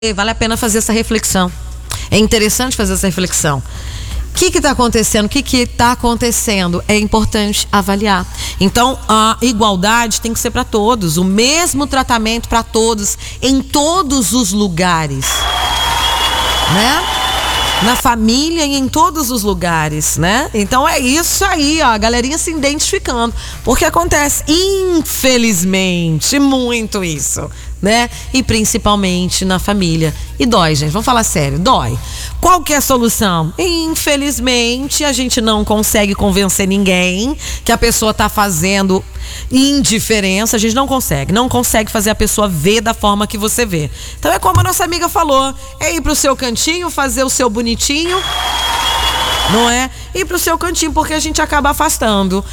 Vale a pena fazer essa reflexão. É interessante fazer essa reflexão. O que está acontecendo? O que está acontecendo? É importante avaliar. Então, a igualdade tem que ser para todos. O mesmo tratamento para todos, em todos os lugares. Né? Na família e em todos os lugares, né? Então é isso aí, ó, a galerinha se identificando. Porque acontece, infelizmente, muito isso, né? E principalmente na família. E dói, gente, vamos falar sério, dói. Qual que é a solução? Infelizmente, a gente não consegue convencer ninguém que a pessoa tá fazendo indiferença. A gente não consegue fazer a pessoa ver da forma que você vê. Então é como a nossa amiga falou, é ir pro seu cantinho, fazer o seu bonitinho, não é? Ir pro seu cantinho, porque a gente acaba afastando.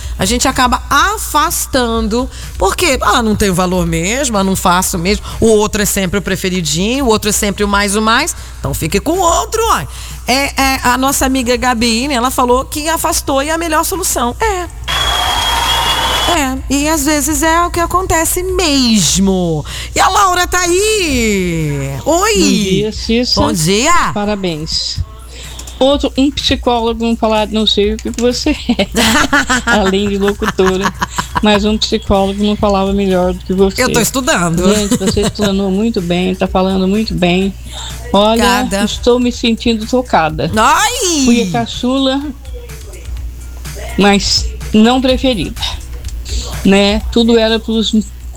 Porque, não tem valor mesmo, não faço mesmo. O outro é sempre o preferidinho, o outro é sempre o mais. Então fique com o outro, ó. A nossa amiga Gabi, né, ela falou que afastou e é a melhor solução. E às vezes é o que acontece mesmo. E a Laura tá aí. Oi. Bom dia, Cissa. Bom dia. Parabéns. Um psicólogo não sei o que você é, além de locutora, mas um psicólogo não falava melhor do que você. Eu tô estudando. Gente, você explanou muito bem, tá falando muito bem. Olha, estou me sentindo tocada. Ai! Fui a caçula, mas não preferida, né? Tudo era pros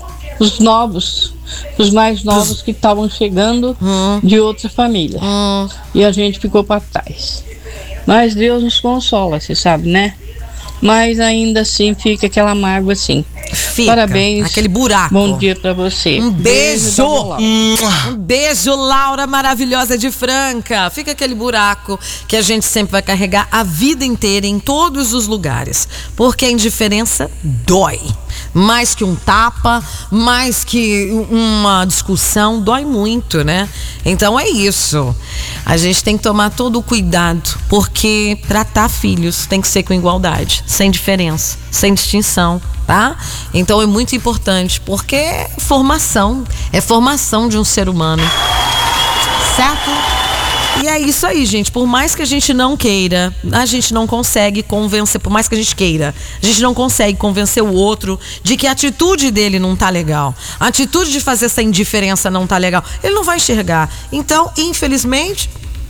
novos, os mais novos que estavam chegando de outra família. E a gente ficou para trás. Mas Deus nos consola, você sabe, né? Mas ainda assim fica aquela mágoa assim. Parabéns. Aquele buraco. Bom dia para você. Um beijo. Um beijo, Laura maravilhosa de Franca. Fica aquele buraco que a gente sempre vai carregar a vida inteira em todos os lugares. Porque a indiferença dói. Mais que um tapa, mais que uma discussão, dói muito, né? Então é isso. A gente tem que tomar todo o cuidado, porque tratar filhos tem que ser com igualdade, sem diferença, sem distinção, tá? Então é muito importante, porque é formação de um ser humano, certo? E é isso aí, gente. Por mais que a gente não queira, a gente não consegue convencer. Por mais que a gente queira, a gente não consegue convencer o outro de que a atitude dele não tá legal. A atitude de fazer essa indiferença não tá legal. Ele não vai enxergar. Então, infelizmente,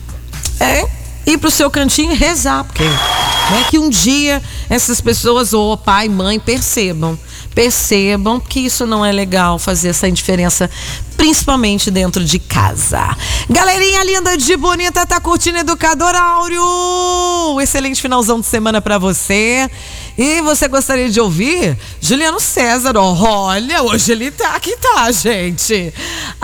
ir pro seu cantinho e rezar. Porque que um dia essas pessoas, ou pai, mãe, percebam que isso não é legal, fazer essa indiferença, principalmente dentro de casa. Galerinha linda de bonita, tá curtindo Educador Áureo? Excelente finalzão de semana pra você. E você gostaria de ouvir Juliano César? Olha, hoje ele tá aqui, gente.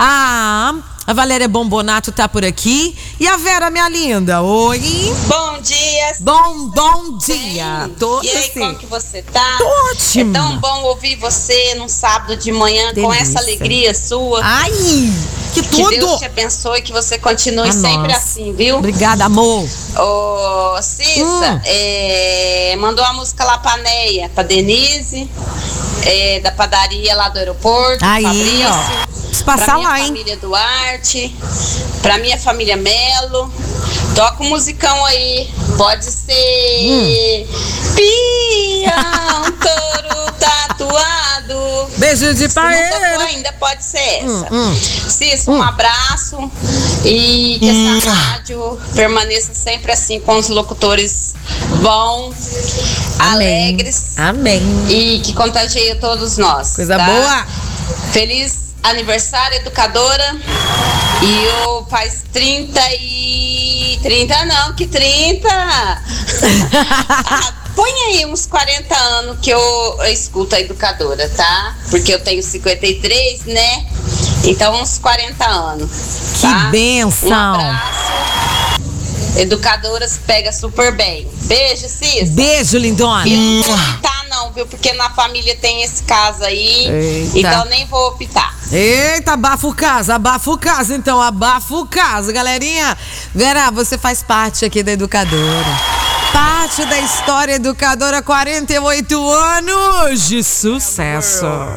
A Valéria Bombonato tá por aqui. E a Vera, minha linda, oi. Bom dia. Bom dia. Tô e aí, assim. Como que você tá? Tô ótima. É tão bom ouvir você num sábado de manhã. Delícia. Com essa alegria sua. Ai, que tudo. Que Deus te abençoe, que você continue sempre assim, viu? Obrigada, amor. Ô, Cissa, mandou a música lá pra Neia, pra Denise, da padaria lá do aeroporto. Aí, Fabrício. ó. Passar lá, hein? Pra minha família Duarte, pra minha família Melo. Toca um musicão aí. Pode ser Pia, um touro tatuado. Beijo de pai. Ainda pode ser essa. Cícero, um abraço. E que essa rádio permaneça sempre assim, com os locutores bons, alegres. Amém. E que contagie todos nós. Coisa boa. Feliz aniversário, educadora. E eu faz 30 não, que 30. Põe aí uns 40 anos que eu escuto a educadora, tá? Porque eu tenho 53, né? Então uns 40 anos. Tá? Que bênção. Um abraço. Educadoras pega super bem. Beijo, Cis. Beijo, lindona. Eu não vou optar não, viu? Porque na família tem esse caso aí. Eita. Então nem vou optar. Eita, abafa o caso, então, abafa o caso, galerinha. Vera, você faz parte aqui da Educadora. Parte da história Educadora, 48 anos de sucesso.